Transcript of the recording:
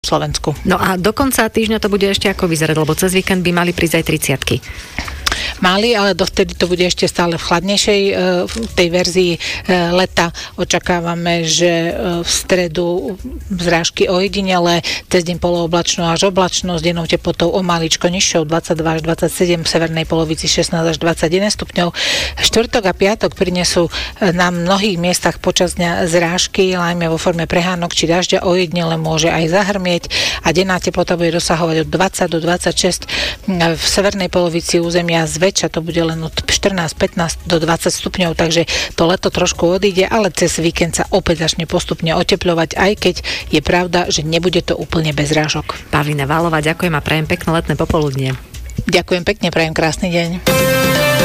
Slovensku. No a do konca týždňa to bude ešte ako vyzerať, lebo cez víkend by mali prísť aj 30-ky. Mali, ale dovtedy to bude ešte stále v chladnejšej tej verzii leta. Očakávame, že v stredu zrážky ojedinele, cez deň polooblačno až oblačno, s dennou teplotou o maličko nižšou 22 až 27, v severnej polovici 16 až 21 stupňov. Štvrtok a piatok prinesú na mnohých miestach počas dňa zrážky, najmä vo forme prehánok či dažďa, ojedinele môže aj zahrmieť a denná teplota bude dosahovať od 20 do 26. V severnej polovici územia zväčša to bude len od 14, 15 do 20 stupňov, takže to leto trošku odíde, ale cez víkend sa opäť začne postupne otepľovať, aj keď je pravda, že nebude to úplne bez rážok. Pavlína Válová, ďakujem a prajem pekné letné popoludnie. Ďakujem pekne, prajem krásny deň.